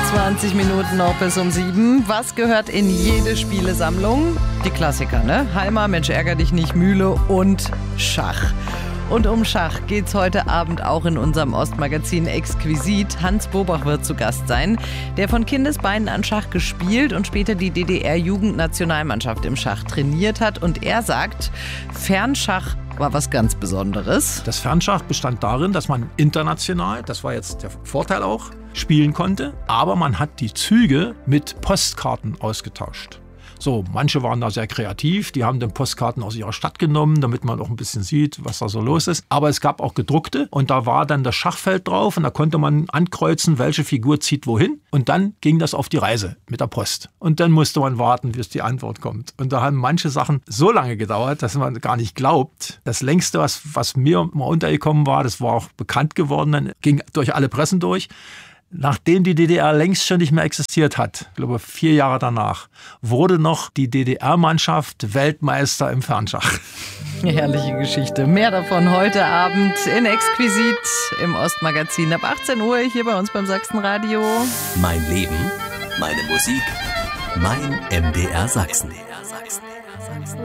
20 Minuten noch bis um 7. Was gehört in jede Spielesammlung? Die Klassiker, ne? Halma, Mensch, ärger dich nicht, Mühle und Schach. Und um Schach geht's heute Abend auch in unserem Ostmagazin Exquisit. Hans Bobach wird zu Gast sein, der von Kindesbeinen an Schach gespielt und später die DDR-Jugendnationalmannschaft im Schach trainiert hat. Und er sagt, Fernschach war was ganz Besonderes. Das Fernschach bestand darin, dass man international, das war jetzt der Vorteil auch, spielen konnte. Aber man hat die Züge mit Postkarten ausgetauscht. So, manche waren da sehr kreativ, die haben dann Postkarten aus ihrer Stadt genommen, damit man auch ein bisschen sieht, was da so los ist. Aber es gab auch gedruckte und da war dann das Schachfeld drauf und da konnte man ankreuzen, welche Figur zieht wohin. Und dann ging das auf die Reise mit der Post. Und dann musste man warten, bis die Antwort kommt. Und da haben manche Sachen so lange gedauert, dass man gar nicht glaubt. Das längste, was mir mal untergekommen war, das war auch bekannt geworden, dann ging durch alle Pressen durch. Nachdem die DDR längst schon nicht mehr existiert hat, ich glaube 4 Jahre danach, wurde noch die DDR-Mannschaft Weltmeister im Fernschach. Herrliche Geschichte. Mehr davon heute Abend in Exquisit im Ostmagazin ab 18 Uhr hier bei uns beim Sachsenradio. Mein Leben, meine Musik, mein MDR Sachsen.